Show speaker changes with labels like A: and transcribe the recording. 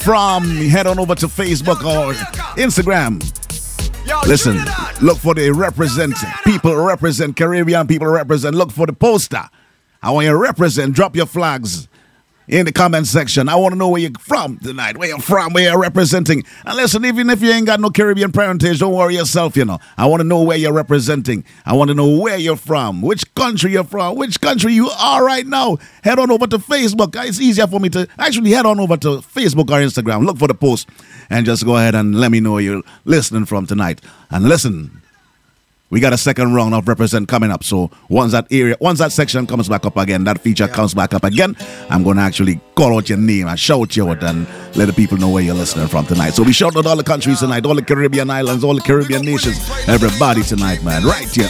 A: from, head on over to Facebook or Instagram. Listen, look for the represent. People represent, Caribbean people represent. Look for the poster. I want you to represent. Drop your flags in the comment section. I want to know where you're from tonight. Where you're from, where you're representing. And listen, even if you ain't got no Caribbean parentage, don't worry yourself, you know. I want to know where you're representing. I want to know where you're from, which country you're from, which country you are right now. Head on over to Facebook. It's easier for me to actually head on over to Facebook or Instagram. Look for the post and just go ahead and let me know where you're listening from tonight. And listen, we got a second round of represent coming up. So once that section comes back up again, that feature comes back up again, I'm going to actually call out your name and shout you out and let the people know where you're listening from tonight. So we shout out all the countries tonight, all the Caribbean islands, all the Caribbean nations, everybody tonight, man. Right here